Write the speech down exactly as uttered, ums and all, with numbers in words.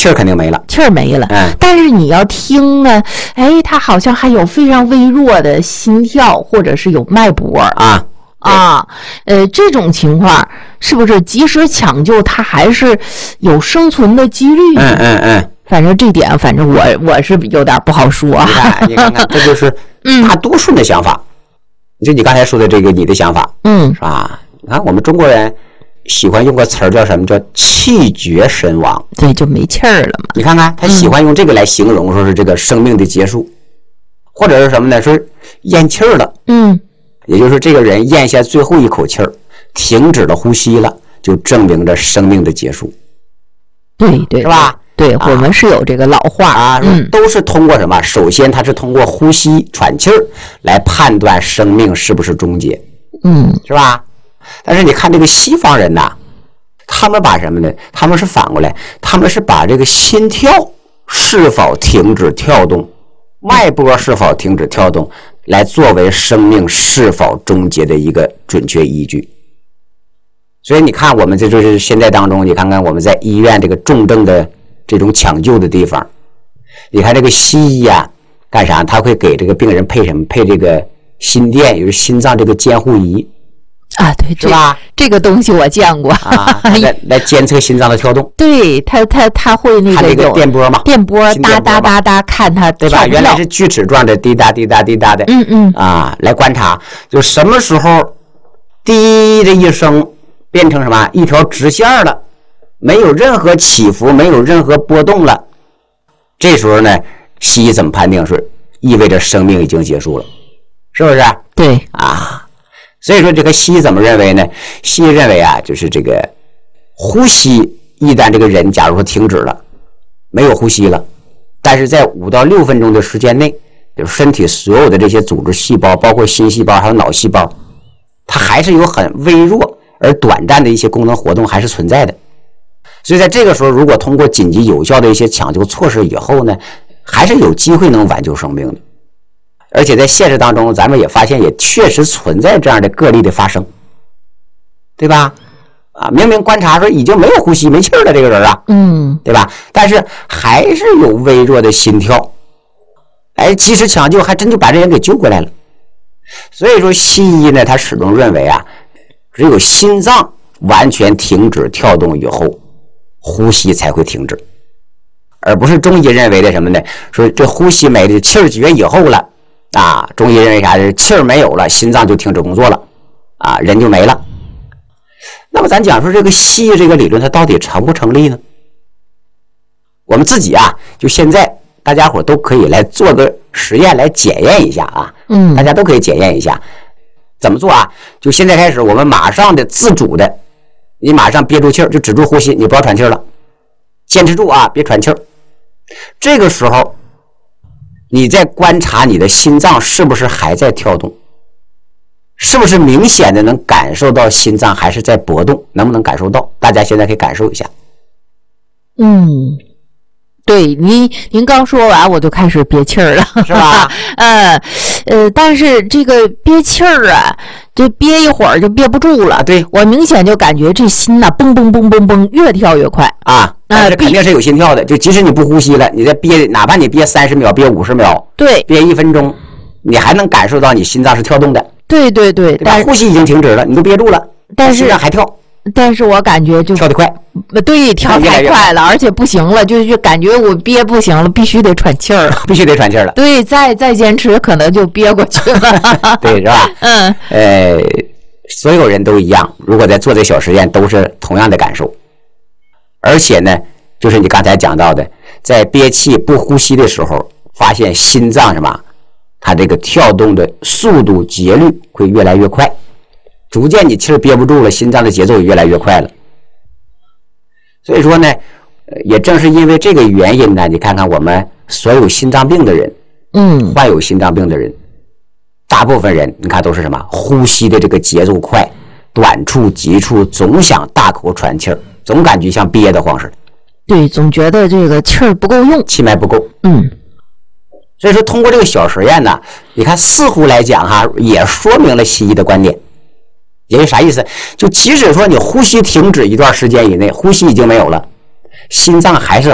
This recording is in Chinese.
气儿肯定没了， 气儿没了。 嗯， 但是你要听呢，哎，他好像还有非常微弱的心跳，或者是有脉搏啊啊，呃，这种情况是不是及时抢救，他还是有生存的几率？ 嗯嗯嗯。 反正这点，反正我我是有点不好说啊。 你看，你看看，这就是大多数人的想法。就你刚才说的这个，你的想法， 嗯， 是吧？你看我们中国人喜欢用个词儿叫什么？叫气绝身亡。 对，就没气儿了嘛。 你看看，他喜欢用这个来形容，说是这个生命的结束，或者是什么呢？是咽气儿了。 嗯， 也就是这个人咽下最后一口气儿，停止了呼吸了，就证明着生命的结束。 对对， 是吧？ 对， 啊、 我们是有这个老话啊，嗯，都是通过什么？首先，它是通过呼吸、喘气儿来判断生命是不是终结， 嗯， 是吧？但是你看这个西方人呐，他们把什么呢？他们是反过来，他们是把这个心跳是否停止跳动、脉搏是否停止跳动，来作为生命是否终结的一个准确依据。所以你看，我们这就是现在当中，你看看我们在医院这个重症的这种抢救的地方，你看这个西医啊，干啥？他会给这个病人配什么？配这个心电，也就是心脏这个监护仪啊，对， 是吧？ 这个东西我见过啊，来来监测心脏的跳动。 对，他他他会那个有电波嘛？ 电波哒哒哒哒，看他对吧？原来是锯齿状的，滴答滴答滴答的， 嗯嗯啊，来观察，就什么时候滴的一声变成什么一条直线了。没有任何起伏，没有任何波动了，这时候呢，西医怎么判定？是意味着生命已经结束了，是不是？ 对啊，所以说这个西医怎么认为呢？西医认为啊，就是这个呼吸一旦这个人假如说停止了，没有呼吸了，但是在五到六分钟的时间内，就是身体所有的这些组织细胞，包括心细胞还有脑细胞，它还是有很微弱而短暂的一些功能活动还是存在的。所以在这个时候，如果通过紧急有效的一些抢救措施以后呢，还是有机会能挽救生命的。而且在现实当中，咱们也发现也确实存在这样的个例的发生，对吧？啊，明明观察说已经没有呼吸、没气儿了，这个人啊， 嗯， 对吧？但是还是有微弱的心跳，哎，及时抢救还真就把这人给救过来了。所以说，西医呢，他始终认为啊，只有心脏完全停止跳动以后，呼吸才会停止，而不是中医认为的什么呢？说这呼吸没了，气儿绝以后了啊，中医认为啥？气儿没有了，心脏就停止工作了啊，人就没了。那么咱讲说这个西医这个理论它到底成不成立呢？我们自己啊，就现在大家伙都可以来做个实验来检验一下啊， 嗯， 大家都可以检验一下，怎么做啊？就现在开始，我们马上的自主的。你马上憋住气儿，就止住呼吸，你不要喘气儿了，坚持住啊，别喘气儿。这个时候，你在观察你的心脏是不是还在跳动，是不是明显的能感受到心脏还是在搏动，能不能感受到？大家现在可以感受一下。 嗯，对，您您刚说完，我就开始憋气儿了， 是吧？ 呃呃，但是这个憋气儿啊。就憋一会儿就憋不住了， 啊、对我明显就感觉这心呐、啊、蹦蹦蹦蹦蹦越跳越快啊，但是肯定是有心跳的，就即使你不呼吸了，你再憋，哪怕你憋三十秒、憋五十秒， 对， 憋一分钟，你还能感受到你心脏是跳动的。 对对对， 但呼吸已经停止了，你都憋住了， 但是心脏还跳， 但是我感觉就跳得快， 对，跳太快了，而且不行了，就就感觉我憋不行了，必须得喘气儿了， 必须得喘气儿了。 对，再再坚持可能就憋过去了， 对，是吧？ 嗯， 呃，所有人都一样，如果在做这小实验，都是同样的感受。而且呢，就是你刚才讲到的，在憋气不呼吸的时候，发现心脏什么，它这个跳动的速度节律会越来越快，逐渐你气儿憋不住了，心脏的节奏也越来越快了。所以说呢，也正是因为这个原因呢，你看看我们所有心脏病的人， 嗯， 患有心脏病的人，大部分人你看都是什么？呼吸的这个节奏快，短处急处，总想大口喘气儿，总感觉像憋得慌似的。 对，总觉得这个气儿不够用， 气脉不够。 嗯， 所以说通过这个小实验呢，你看似乎来讲哈，也说明了西医的观点。也就啥意思？就即使说你呼吸停止一段时间以内，呼吸已经没有了，心脏还是